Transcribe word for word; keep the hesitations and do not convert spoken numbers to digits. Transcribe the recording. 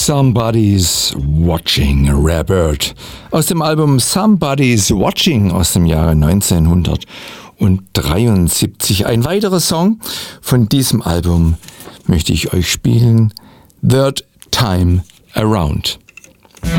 Somebody's Watching, Rare Bird. Aus dem Album Somebody's Watching aus dem Jahre neunzehnhundertdreiundsiebzig. Ein weiterer Song von diesem Album möchte ich euch spielen. Third Time Around.